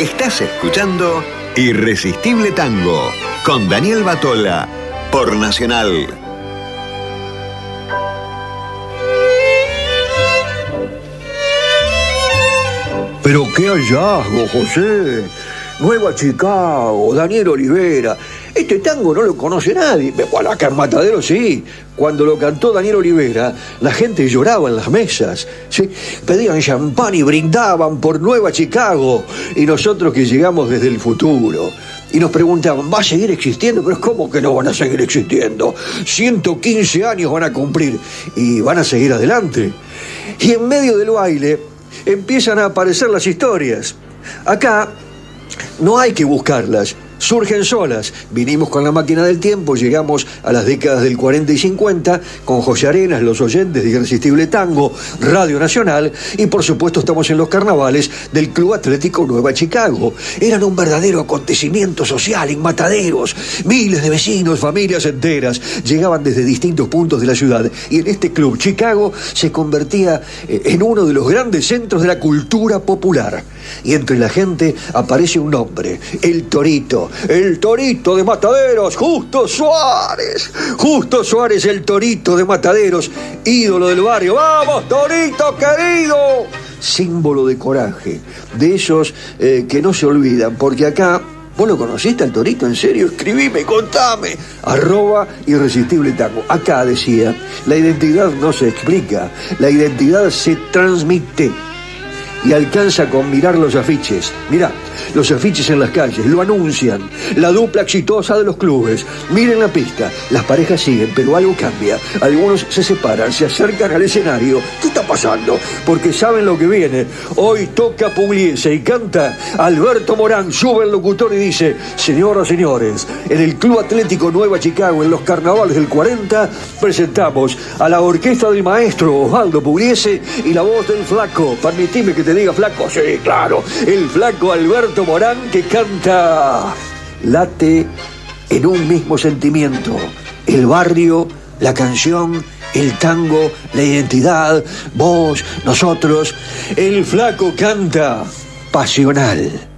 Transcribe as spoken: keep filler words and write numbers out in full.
Estás escuchando Irresistible Tango con Daniel Batola por Nacional. Pero qué hallazgo, José. Nueva Chicago, Daniel Olivera. Este tango no lo conoce nadie. Bueno, acá en Matadero sí. Cuando lo cantó Daniel Olivera, la gente lloraba en las mesas, ¿sí? Pedían champán y brindaban por Nueva Chicago. Y nosotros que llegamos desde el futuro. Y nos preguntaban, ¿va a seguir existiendo? Pero ¿cómo que no van a seguir existiendo? ciento quince años van a cumplir. Y van a seguir adelante. Y en medio del baile empiezan a aparecer las historias. Acá no hay que buscarlas, surgen solas. Vinimos con la máquina del tiempo, llegamos a las décadas del cuarenta y cincuenta, con José Arenas, los oyentes de Irresistible Tango, Radio Nacional, y por supuesto estamos en los carnavales del Club Atlético Nueva Chicago. Eran un verdadero acontecimiento social en Mataderos. Miles de vecinos, familias enteras, llegaban desde distintos puntos de la ciudad, y en este club Chicago se convertía en uno de los grandes centros de la cultura popular. Y entre la gente aparece un nombre, el Torito, el Torito de Mataderos, Justo Suárez. Justo Suárez, el Torito de Mataderos, ídolo del barrio. ¡Vamos, Torito querido! Símbolo de coraje, de esos eh, que no se olvidan, porque acá... ¿Vos lo conociste al Torito? ¿En serio? Escribime, contame. Arroba Irresistible Tango. Acá decía, la identidad no se explica, la identidad se transmite. Y alcanza con mirar los afiches. Mirá, los afiches en las calles, lo anuncian. La dupla exitosa de los clubes. Miren la pista, las parejas siguen, pero algo cambia. Algunos se separan, se acercan al escenario. ¿Qué está pasando? Porque saben lo que viene. Hoy toca Pugliese y canta Alberto Morán. Sube el locutor y dice, señoras, señores, en el Club Atlético Nueva Chicago, en los carnavales del cuarenta, presentamos a la orquesta del maestro Osvaldo Pugliese y la voz del flaco. Permitime que te diga flaco, sí, claro, el flaco Alberto Morán, que canta late en un mismo sentimiento, el barrio, la canción, el tango, la identidad, vos, nosotros. El flaco canta pasional.